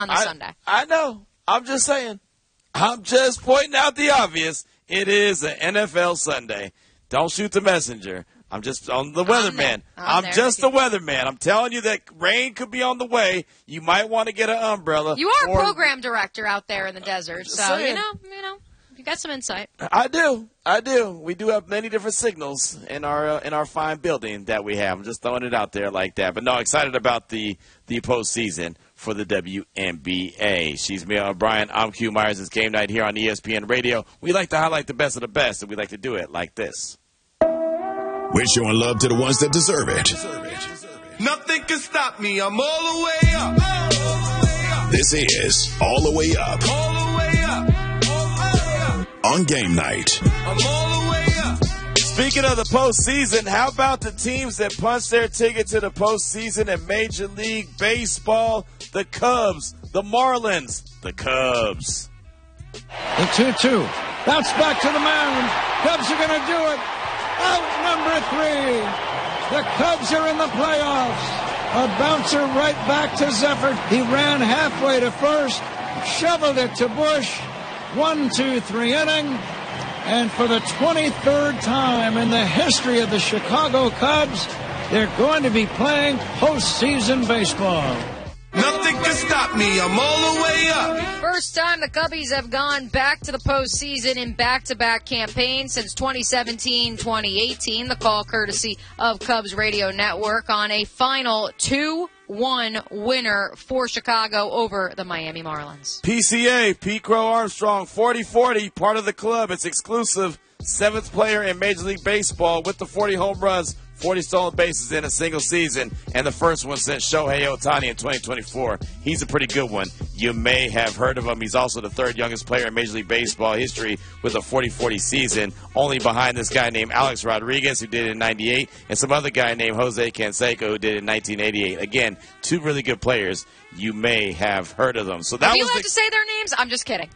on the Sunday. I know. I'm just saying. I'm just pointing out the obvious. It is an NFL Sunday. Don't shoot the messenger. I'm just on the weatherman. I'm just the weatherman. I'm telling you that rain could be on the way. You might want to get an umbrella. You are a program director out there in the desert, so saying. you know, you got some insight. I do. We do have many different signals in our fine building that we have. I'm just throwing it out there like that. But no, excited about the postseason for the WNBA. She's Mia O'Brien. I'm Q Myers. It's game night here on ESPN Radio. We like to highlight the best of the best, and we like to do it like this. We're showing love to the ones that deserve it. Nothing can stop me. I'm all the way up. This is All the Way Up. All the way up. On game night. I'm all the way up. Speaking of the postseason, how about the teams that punched their ticket to the postseason in Major League Baseball? The Cubs, the Marlins, the Cubs. The 2-2. Bounce back to the mound. Cubs are going to do it. Out number 3. The Cubs are in the playoffs. A bouncer right back to Zephyr. He ran halfway to first, shoveled it to Bush. 1-2-3 inning. And for the 23rd time in the history of the Chicago Cubs, they're going to be playing postseason baseball. Nothing can stop me. I'm all the way up. First time the Cubbies have gone back to the postseason in back-to-back campaigns since 2017-2018. The call courtesy of Cubs Radio Network on a final 2-1 winner for Chicago over the Miami Marlins. PCA, Pete Crow Armstrong, 40-40, part of the club. It's exclusive. 7th player in Major League Baseball with the 40 home runs, 40 stolen bases in a single season, and the first one since Shohei Ohtani in 2024. He's a pretty good one. You may have heard of him. He's also the 3rd youngest player in Major League Baseball history with a 40-40 season, only behind this guy named Alex Rodriguez, who did it in 98, and some other guy named Jose Canseco, who did it in 1988. Again, 2 really good players. You may have heard of them. So that Are you allowed to say their names? I'm just kidding.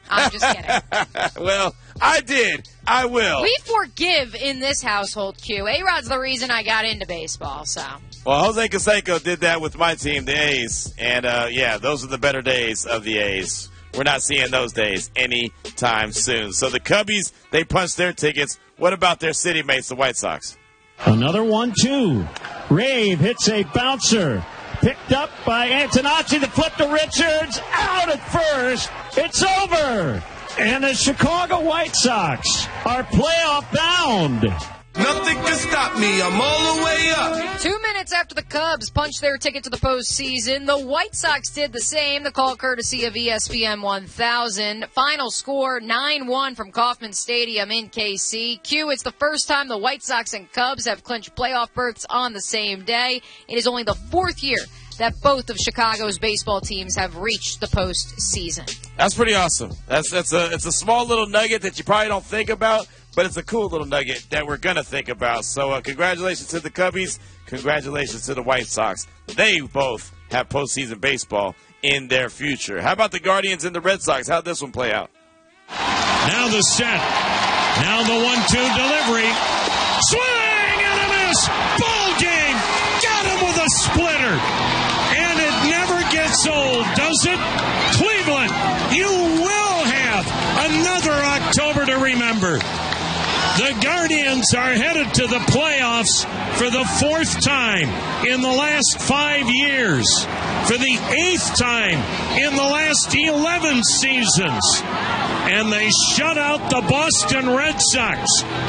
Well, I did. I will. We forgive in this household, Q. A-Rod's the reason I got into baseball, so. Well, Jose Canseco did that with my team, the A's. And, those are the better days of the A's. We're not seeing those days anytime soon. So the Cubbies, they punched their tickets. What about their city mates, the White Sox? Another 1-2. Rave hits a bouncer. Picked up by Antonacci, the flip to Richards, out at first. It's over. And the Chicago White Sox are playoff bound. Nothing can stop me. I'm all the way up. 2 minutes after the Cubs punched their ticket to the postseason, the White Sox did the same. The call courtesy of ESPN 1000. Final score 9-1 from Kauffman Stadium in KC. Q, it's the first time the White Sox and Cubs have clinched playoff berths on the same day. It is only the 4th year that both of Chicago's baseball teams have reached the postseason. That's pretty awesome. It's a small little nugget that you probably don't think about, but it's a cool little nugget that we're going to think about. So congratulations to the Cubbies. Congratulations to the White Sox. They both have postseason baseball in their future. How about the Guardians and the Red Sox? How'd this one play out? Now the set. Now the 1-2 delivery. Swing and a miss. Ball game. Got him with a splitter. And it never gets old, does it? Cleveland, you will have another October to remember. The Guardians are headed to the playoffs for the 4th time in the last 5 years, for the 8th time in the last 11 seasons. And they shut out the Boston Red Sox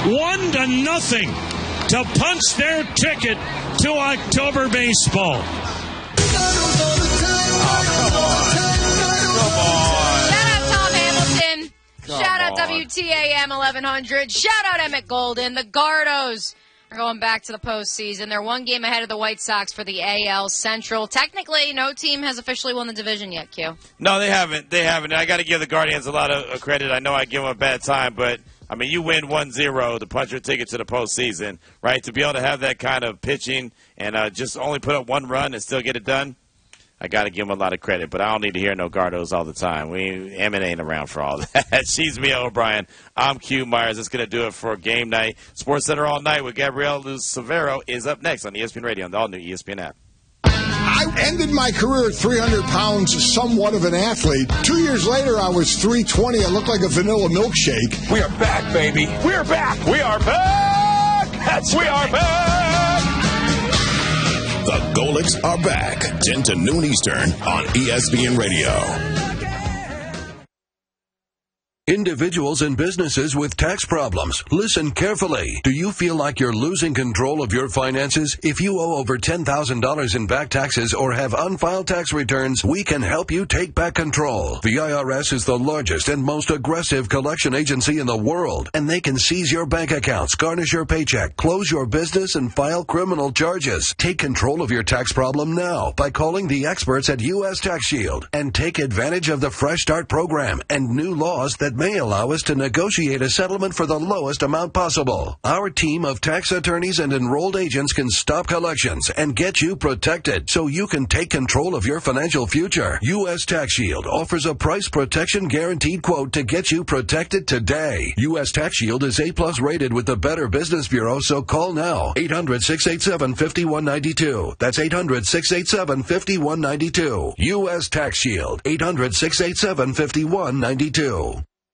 1-0 to punch their ticket to October baseball. Shout out WTAM 1100. Shout out Emmett Golden. The Gardos are going back to the postseason. They're 1 game ahead of the White Sox for the AL Central. Technically, no team has officially won the division yet, Q. No, they haven't. I got to give the Guardians a lot of credit. I know I give them a bad time, but, I mean, you win 1-0 to punch your ticket to the postseason, right? To be able to have that kind of pitching and just only put up 1 run and still get it done, I got to give him a lot of credit, but I don't need to hear no Gardos all the time. Emmett ain't around for all that. She's Mia O'Brien. I'm Q Myers. That's going to do it for Game Night. Sports Center all night with Gabrielle Luz Severo is up next on ESPN Radio and the all-new ESPN app. I ended my career at 300 pounds, somewhat of an athlete. 2 years later, I was 320. I looked like a vanilla milkshake. We are back, baby. We are back. We are back. We are back. The Golics are back. 10 to noon Eastern on ESPN Radio. Individuals and businesses with tax problems, listen carefully. Do you feel like you're losing control of your finances? If you owe over $10,000 in back taxes or have unfiled tax returns, we can help you take back control. The IRS is the largest and most aggressive collection agency in the world, and they can seize your bank accounts, garnish your paycheck, close your business, and file criminal charges. Take control of your tax problem now by calling the experts at U.S. Tax Shield and take advantage of the Fresh Start program and new laws that may allow us to negotiate a settlement for the lowest amount possible. Our team of tax attorneys and enrolled agents can stop collections and get you protected so you can take control of your financial future. U.S. Tax Shield offers a price protection guaranteed quote to get you protected today. U.S. Tax Shield is A+ rated with the Better Business Bureau, so call now. 800-687-5192. That's 800-687-5192. U.S. Tax Shield. 800-687-5192.